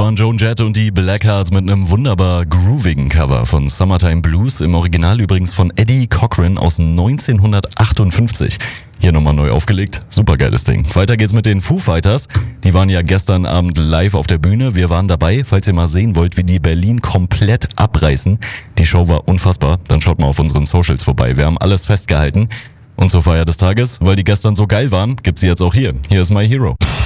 waren Joan Jett und die Blackhearts mit einem wunderbar groovigen Cover von Summertime Blues, im Original übrigens von Eddie Cochran aus 1958. Hier nochmal neu aufgelegt, supergeiles Ding. Weiter geht's mit den Foo Fighters. Die waren ja gestern Abend live auf der Bühne. Wir waren dabei. Falls ihr mal sehen wollt, wie die Berlin komplett abreißen. Die Show war unfassbar. Dann schaut mal auf unseren Socials vorbei. Wir haben alles festgehalten. Und zur Feier des Tages, weil die gestern so geil waren, gibt's sie jetzt auch hier. Hier ist My Hero.